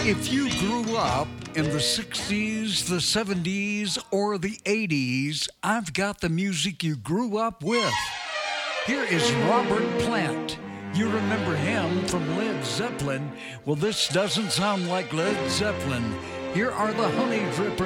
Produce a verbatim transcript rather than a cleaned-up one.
If you grew up in the sixties, the seventies, or the eighties, I've got the music you grew up with. Here is Robert Plant. You remember him from Led Zeppelin. Well, this doesn't sound like Led Zeppelin. Here are the Honey Drippers.